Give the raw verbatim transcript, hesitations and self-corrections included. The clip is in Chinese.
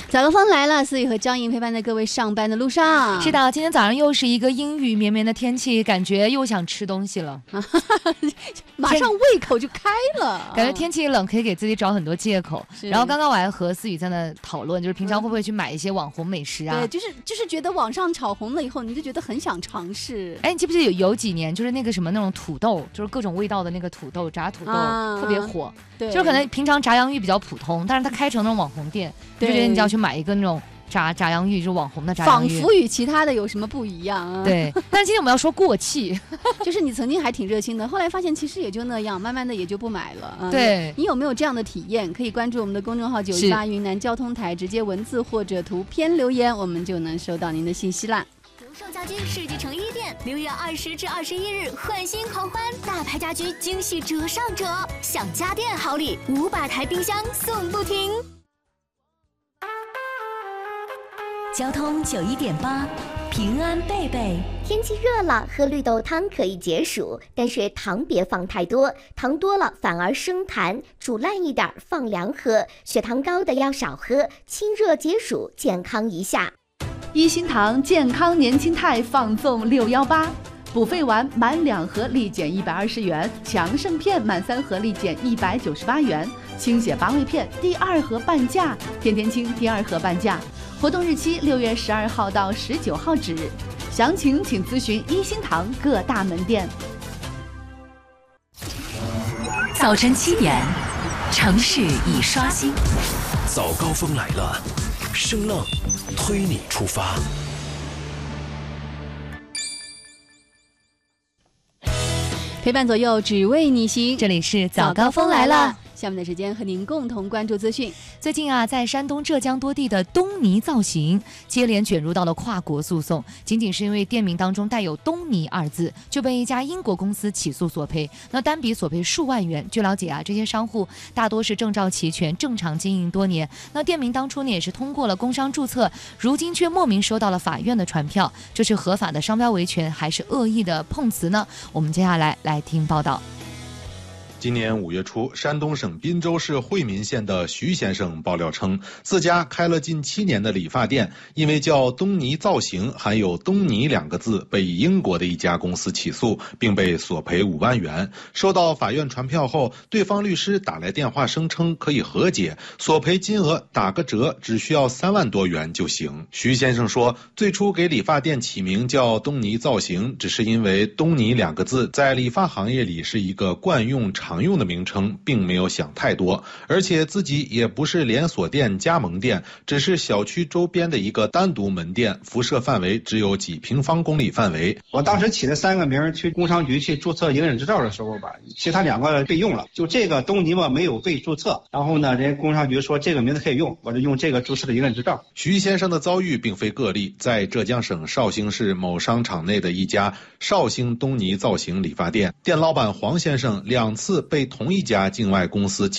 早高峰来了，思雨和张莹陪伴在各位上班的路上。 是的，今天早上又是一个阴雨绵绵的天气，感觉又想吃东西了， 马上胃口就开了。 感觉天气冷可以给自己找很多借口。然后刚刚我还和思雨在那讨论，就是平常会不会去买一些网红美食啊？ 对，就是就是觉得网上炒红了以后，你就觉得很想尝试。 哎，你记不记得有有几年就是那个什么那种土豆，就是各种味道的那个土豆炸土豆、啊、特别火。对，就是可能平常炸洋芋比较普通，但是它开成那种网红店，就觉得你就要去买一个那种炸炸洋芋，就是网红的炸洋芋， 仿佛与其他的有什么不一样啊？ 对，但是今天我们要说过气， 就是你曾经还挺热心的，后来发现其实也就那样，慢慢的也就不买了。嗯、 对， 你有没有这样的体验？可以关注我们的公众号九一八云南交通台，直接文字或者图片留言，我们就能收到您的信息啦。 德胜家居世纪城一店六月二十至二十一日换新狂欢，大牌家居惊喜折上折，享家电好礼，五百台冰箱送不停。 交通九一点八，平安贝贝。 天气热了，喝绿豆汤可以解暑，但是糖别放太多，糖多了反而生痰，煮烂一点放凉喝，血糖高的要少喝，清热解暑，健康一下。 一心堂健康年轻态放送六一八，补肺丸满两盒立减一百二十元，强肾片满三盒立减一百九十八元，清血八味片第二盒半价，天天清第二盒半价。活动日期六月十二号到十九号止，详情请咨询一心堂各大门店。 早晨七点，城市已刷新。 早高峰来了，声浪推你出发。 陪伴左右，只为你行。 这里是早高峰来了。 下面的时间和您共同关注资讯。 最近啊，在山东、浙江多地的东尼造型接连卷入到了跨国诉讼，仅仅是因为店名当中带有东尼二字，就被一家英国公司起诉索赔。那单笔索赔数万元。据了解啊，这些商户大多是证照齐全，正常经营多年。那店名当初呢也是通过了工商注册，如今却莫名收到了法院的传票，这是合法的商标维权还是恶意的碰瓷呢？我们接下来来听报道。 今年五月初，山东省滨州市惠民县的徐先生爆料称，自家开了近七年的理发店，因为叫东尼造型，含有东尼两个字，被英国的一家公司起诉，并被索赔五万元。收到法院传票后，对方律师打来电话声称可以和解，索赔金额打个折，只需要三万多元就行。徐先生说，最初给理发店起名叫东尼造型，只是因为东尼两个字在理发行业里是一个惯用常常用的名称，并没有想太多，而且自己也不是连锁店、加盟店，只是小区周边的一个单独门店，辐射范围只有几平方公里范围。 我当时起了三个名，去工商局去注册营业执照的时候吧，其他两个备用了，就这个东尼吧没有被注册，然后呢，人家工商局说这个名字可以用，我就用这个注册的营业执照。 徐先生的遭遇并非个例，在浙江省绍兴市某商场内的一家绍兴东尼造型理发店，店老板黄先生两次被同一家境外公司